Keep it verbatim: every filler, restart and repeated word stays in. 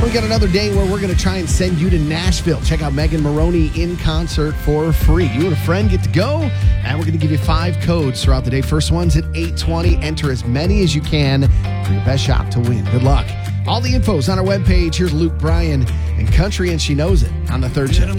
We got another day where we're going to try and send you to Nashville. Check out Megan Maroney in concert for free. You and a friend get to go, and we're going to give you five codes throughout the day. First one's at eight twenty. Enter as many as you can for your best shot to win. Good luck. All the info's on our webpage. Here's Luke Bryan and Country, and She Knows It on the third shift.